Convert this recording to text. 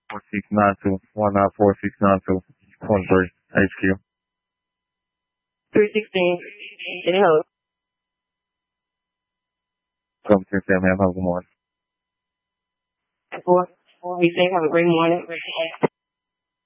4692 23 HQ. 316. Hello. Come to ma'am. Have a good morning. We say have a great morning.